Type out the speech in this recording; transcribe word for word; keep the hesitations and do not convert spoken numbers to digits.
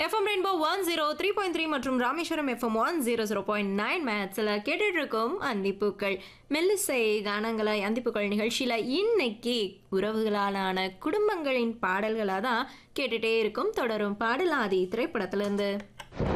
FM rainbow one zero three point three மற்றும் Rameswaram FM one zero zero point nine மேட்ஸில் கேட்டுட்டு இருக்கும் அந்திப்பூக்கள் மெல்லிசை கானங்களை அந்திப்பூக்கள் நிகழ்ச்சியில் இன்னைக்கு உறவுகளாலான குடும்பங்களின் பாடல்களாக தான் கேட்டுட்டே இருக்கும். தொடரும் பாடலாதி திரைப்படத்திலிருந்து